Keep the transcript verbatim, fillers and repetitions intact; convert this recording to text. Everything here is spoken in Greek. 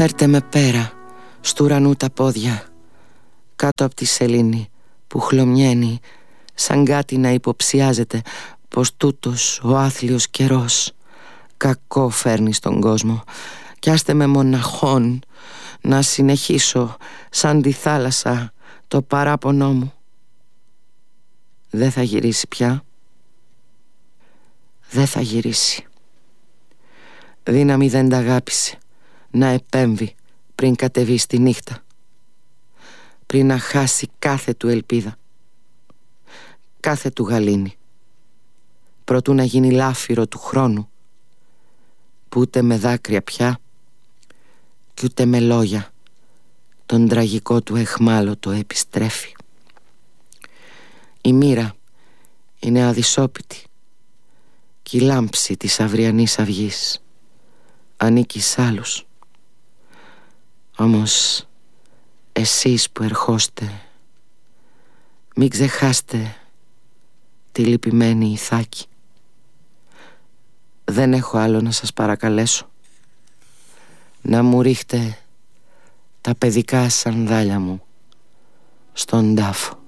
Φέρτε με πέρα, στου ουρανού τα πόδια, κάτω από τη σελήνη που χλωμιαίνει, σαν κάτι να υποψιάζεται πως τούτος ο άθλιος καιρός κακό φέρνει στον κόσμο. Κι άστε με μοναχόν να συνεχίσω σαν τη θάλασσα το παράπονό μου. Δεν θα γυρίσει πια. Δεν θα γυρίσει. Δύναμη δεν τα αγάπησε να επέμβει πριν κατεβεί στη νύχτα, πριν να χάσει κάθε του ελπίδα, κάθε του γαλήνη, προτού να γίνει λάφυρο του χρόνου, που ούτε με δάκρυα πια κι ούτε με λόγια τον τραγικό του εχμάλωτο επιστρέφει. Η μοίρα είναι αδυσόπιτη κι η λάμψη της αυριανής αυγής ανήκει σ' άλλους. Όμως εσείς που ερχόστε, μην ξεχάστε τη λυπημένη Ιθάκη. Δεν έχω άλλο να σας παρακαλέσω. Να μου ρίχτε τα παιδικά σανδάλια μου στον τάφο.